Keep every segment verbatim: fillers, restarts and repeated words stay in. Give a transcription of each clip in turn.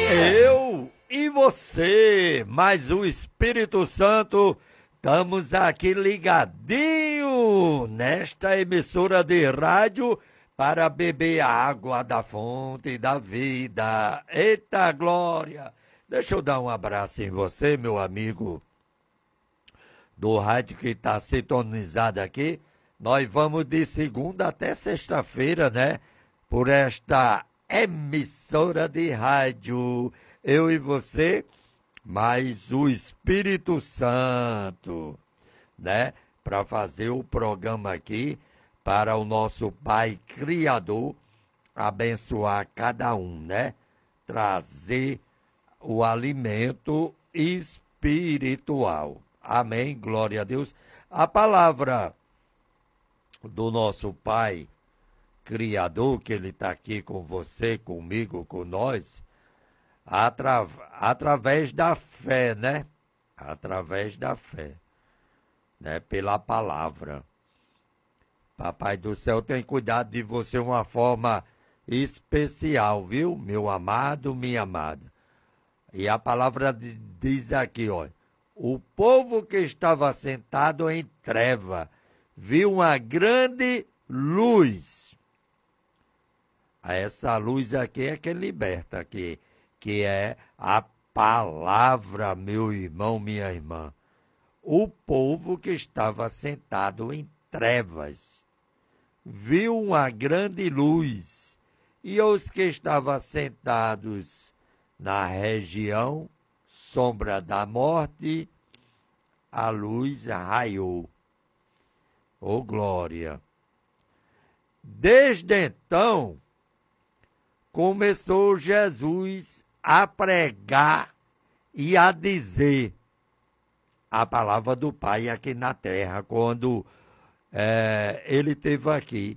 Eu e você, mas o Espírito Santo, estamos aqui ligadinho nesta emissora de rádio para beber a água da fonte da vida. Eita glória! Deixa eu dar um abraço em você, meu amigo do rádio que está sintonizado aqui. Nós vamos de segunda até sexta-feira, né? Por esta emissora de rádio. Eu e você, mais o Espírito Santo, né? Para fazer o programa aqui, para o nosso Pai Criador abençoar cada um, né? Trazer o alimento espiritual. Amém, glória a Deus. A palavra do nosso Pai Criador, que Ele está aqui com você, comigo, com nós, atra, através da fé, né? Através da fé, né? Pela palavra. Papai do céu tem cuidado de você de uma forma especial, viu? Meu amado, minha amada. E a palavra diz aqui, ó. O povo que estava sentado em treva viu uma grande luz. Essa luz aqui é que liberta, que, que é a palavra, meu irmão, minha irmã. O povo que estava sentado em trevas viu uma grande luz, e os que estavam sentados na região sombra da morte, a luz raiou. Oh, glória! Desde então, começou Jesus a pregar e a dizer a palavra do Pai aqui na terra, quando é, ele esteve aqui.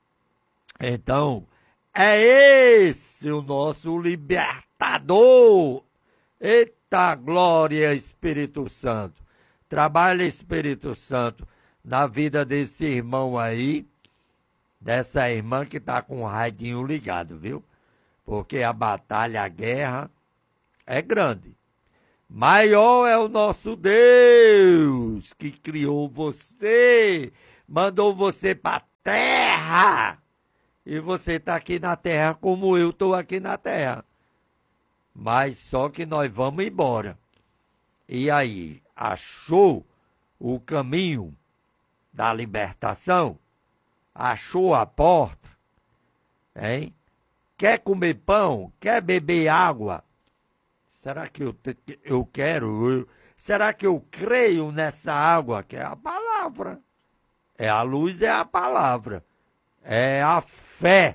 Então, é esse o nosso libertador. Eita glória, Espírito Santo. Trabalha, Espírito Santo, na vida desse irmão aí, dessa irmã que está com o radinho ligado, viu? Porque a batalha, a guerra é grande. Maior é o nosso Deus, que criou você, mandou você para a terra. E você está aqui na terra como eu estou aqui na terra. Mas só que nós vamos embora. E aí, achou o caminho da libertação? Achou a porta? Hein? Quer comer pão? Quer beber água? Será que eu, eu quero? Eu, será que eu creio nessa água? Que é a palavra. É a luz, é a palavra. É a fé.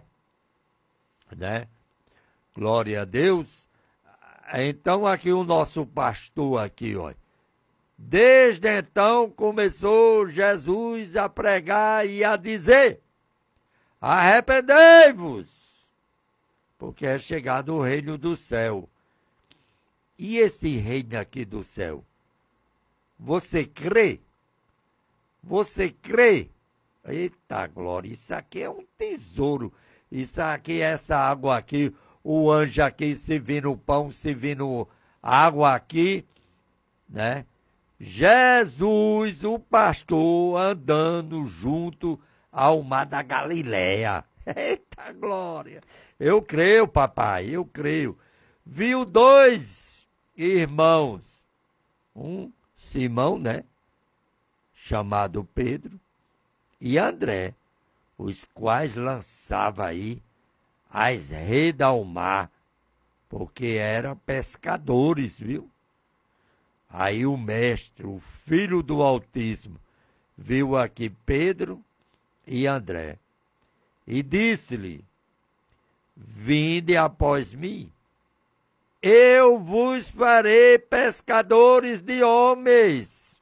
Né? Glória a Deus. Então aqui o nosso pastor aqui, ó. Desde então começou Jesus a pregar e a dizer: arrependei-vos, porque é chegado o reino do céu. E esse reino aqui do céu, você crê? Você crê? Eita glória, isso aqui é um tesouro. Isso aqui, essa água aqui, o anjo aqui servindo o pão, servindo água aqui, né? Jesus, o pastor, andando junto ao mar da Galileia. Eita glória! Eu creio, papai, eu creio. Viu dois irmãos, um Simão, né? Chamado Pedro, e André, os quais lançava aí as redes ao mar, porque eram pescadores, viu? Aí o mestre, o filho do Altíssimo, viu aqui Pedro e André, e disse-lhe: vinde após mim, eu vos farei pescadores de homens.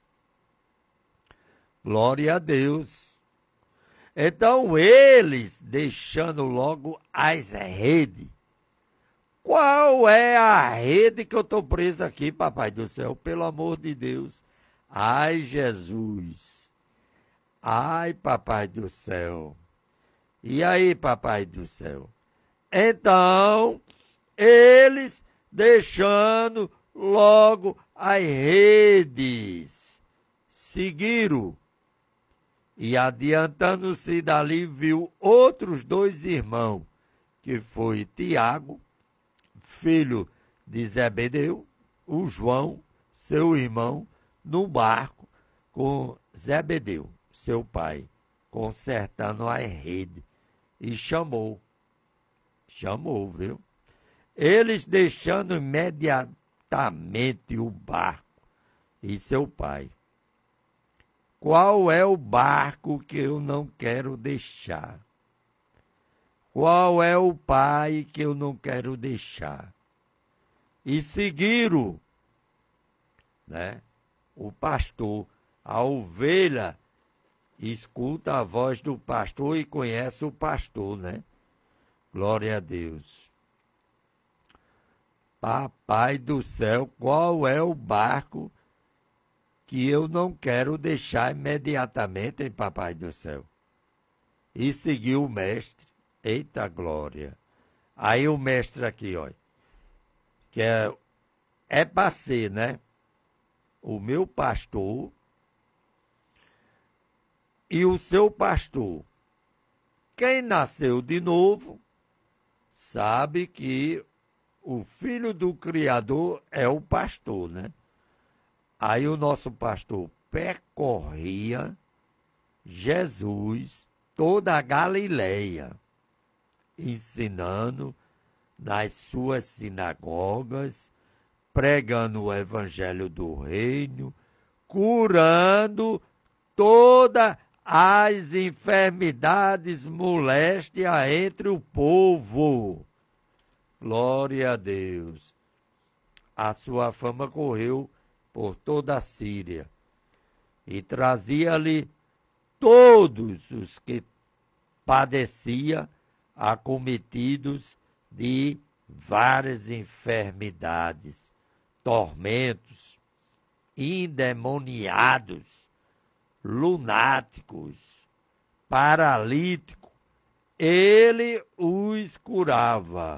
Glória a Deus. Então eles, deixando logo as redes. Qual é a rede que eu estou preso aqui, papai do céu? Pelo amor de Deus. Ai, Jesus. Ai, papai do céu. E aí, papai do céu? Então, eles, deixando logo as redes. Seguiram. E adiantando-se dali, viu outros dois irmãos, que foi Tiago, filho de Zebedeu, o João, seu irmão, no barco com Zebedeu, seu pai, consertando a rede. E chamou, chamou, viu? Eles deixando imediatamente o barco e seu pai. Qual é o barco que eu não quero deixar? Qual é o pai que eu não quero deixar? E seguiram, né? O pastor, a ovelha, escuta a voz do pastor e conhece o pastor, né? Glória a Deus. Papai do céu, qual é o barco que eu não quero deixar imediatamente, hein, papai do céu? E seguiu o mestre. Eita glória! Aí o mestre aqui, olha, que é, é para ser, né? O meu pastor e o seu pastor. Quem nasceu de novo sabe que o filho do Criador é o pastor, né? Aí o nosso pastor percorria Jesus toda a Galileia, ensinando nas suas sinagogas, pregando o evangelho do reino, curando todas as enfermidades moléstias entre o povo. Glória a Deus. A sua fama correu por toda a Síria e trazia-lhe todos os que padecia acometidos de várias enfermidades, tormentos, endemoniados, lunáticos, paralíticos. Ele os curava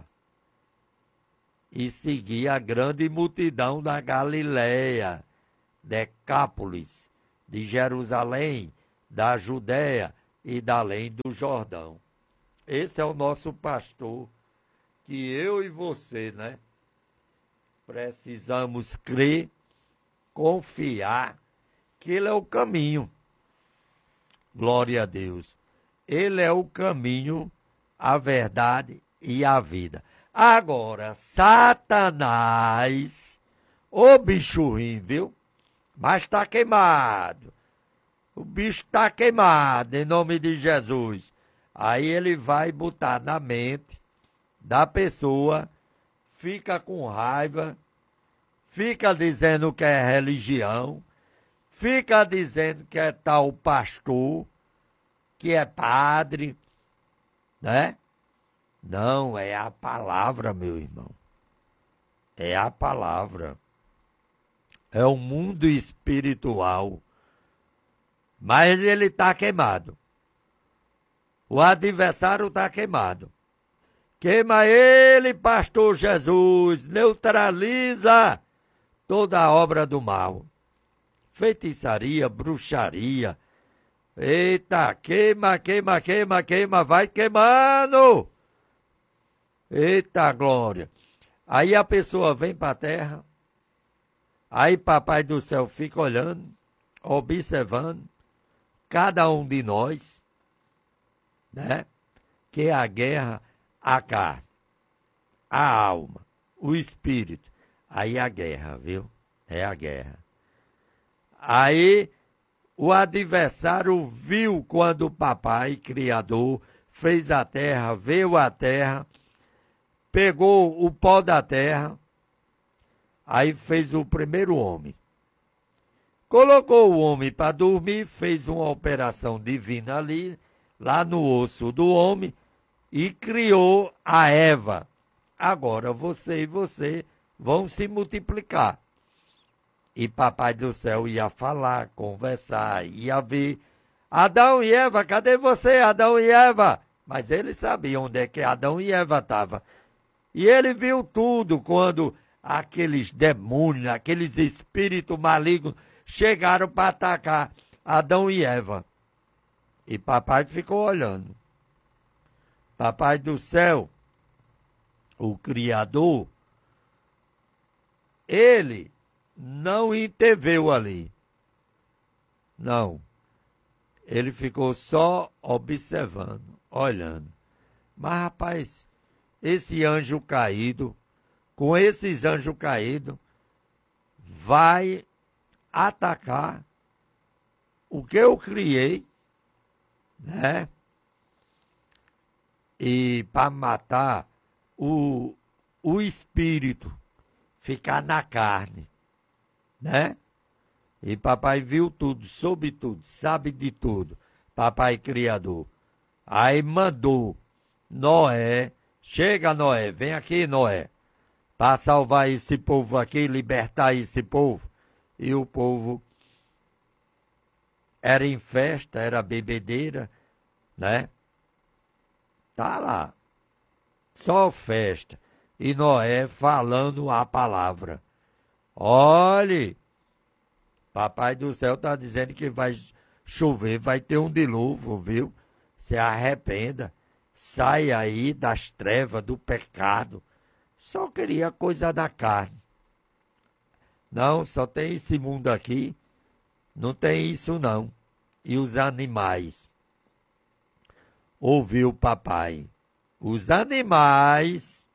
e seguia a grande multidão da Galileia, Decápolis, de Jerusalém, da Judéia e da além do Jordão. Esse é o nosso pastor, que eu e você, né, precisamos crer, confiar que ele é o caminho. Glória a Deus. Ele é o caminho, a verdade e a vida. Agora, Satanás, ô bicho ruim, viu? Mas está queimado. O bicho está queimado, em nome de Jesus. Aí ele vai botar na mente da pessoa, fica com raiva, fica dizendo que é religião, fica dizendo que é tal pastor, que é padre, né? Não, é a palavra, meu irmão. É a palavra. É o mundo espiritual. Mas ele está queimado. O adversário está queimado. Queima ele, pastor Jesus. Neutraliza toda a obra do mal. Feitiçaria, bruxaria. Eita, queima, queima, queima, queima. Vai queimando. Eita glória. Aí a pessoa vem para a terra. Aí papai do céu fica olhando, observando cada um de nós, né? Que é a guerra, a carne, a alma, o espírito. Aí a guerra, viu? É a guerra. Aí o adversário viu quando o papai, criador, fez a terra, veio a terra, pegou o pó da terra, aí fez o primeiro homem. Colocou o homem para dormir, fez uma operação divina ali, lá no osso do homem, e criou a Eva. Agora você e você vão se multiplicar. E papai do céu ia falar, conversar, ia ver. Adão e Eva, cadê você, Adão e Eva? Mas ele sabia onde é que Adão e Eva estavam. E ele viu tudo quando aqueles demônios, aqueles espíritos malignos chegaram para atacar Adão e Eva. E papai ficou olhando. Papai do céu, o Criador, ele não interveio ali. Não. Ele ficou só observando, olhando. Mas, rapaz, esse anjo caído, com esses anjos caídos, vai atacar o que eu criei, né? E para matar o, o espírito, ficar na carne, né? E papai viu tudo, soube tudo, sabe de tudo. Papai Criador. Aí mandou Noé, chega Noé, vem aqui Noé, para salvar esse povo aqui, libertar esse povo. E o povo era em festa, era bebedeira, né? Tá lá, só festa. E Noé falando a palavra. Olhe, papai do céu está dizendo que vai chover, vai ter um dilúvio, viu? Se arrependa, sai aí das trevas, do pecado. Só queria coisa da carne. Não, só tem esse mundo aqui, não tem isso não. E os animais? Ouviu papai. Os animais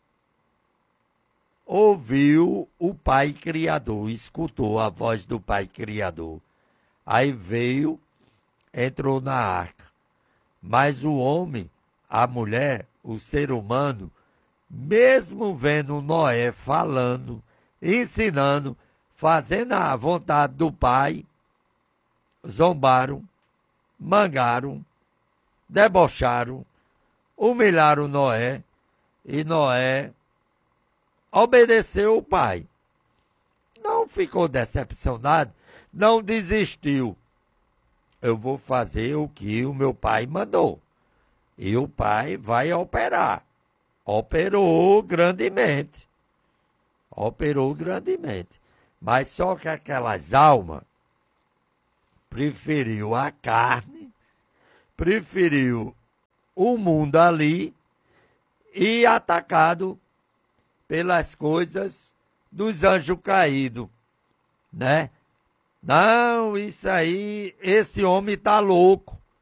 ouviu o Pai Criador, escutou a voz do Pai Criador. Aí veio, entrou na arca. Mas o homem, a mulher, o ser humano, mesmo vendo Noé falando, ensinando, fazendo a vontade do Pai, zombaram, mangaram, debocharam, humilharam Noé, e Noé obedeceu o pai. Não ficou decepcionado, não desistiu. Eu vou fazer o que o meu pai mandou. E o pai vai operar. Operou grandemente. Operou grandemente. Mas só que aquelas almas preferiu a carne, preferiu o mundo ali e atacado pelas coisas dos anjos caídos, né? Não, isso aí, esse homem tá louco.